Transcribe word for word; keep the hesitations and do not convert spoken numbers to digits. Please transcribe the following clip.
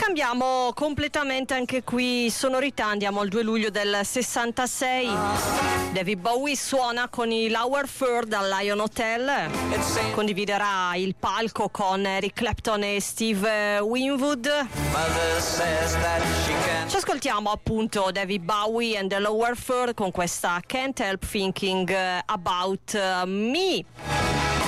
Cambiamo completamente anche qui sonorità, andiamo al due luglio del sessantasei. David Bowie suona con i Lower Third al Lion Hotel, condividerà il palco con Eric Clapton e Steve Winwood. Ci ascoltiamo appunto David Bowie and the Lower Third con questa Can't Help Thinking About Me.